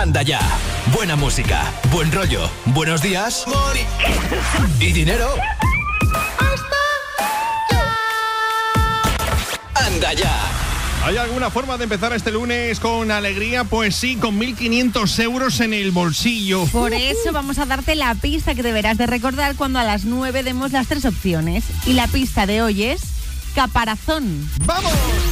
Anda ya. Buena música, buen rollo, buenos días y dinero. Anda ya. ¿Hay alguna forma de empezar este lunes con alegría? Pues sí, con 1.500 euros en el bolsillo. Por eso vamos a darte la pista que deberás de recordar cuando a las 9 demos las 3 opciones. Y la pista de hoy es caparazón. ¡Vamos!